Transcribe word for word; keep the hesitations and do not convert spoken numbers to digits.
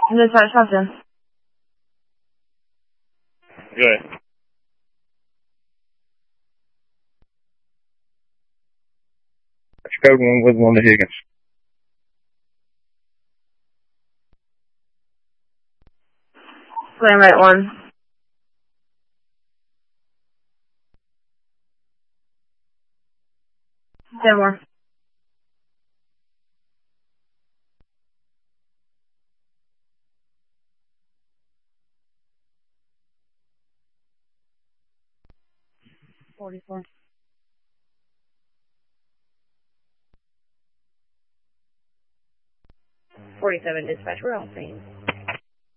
Dispatch Hudson. Good. Code one with one to Higgins. Slam right one. Ten more. Forty-four. Forty-seven dispatch. We're all same.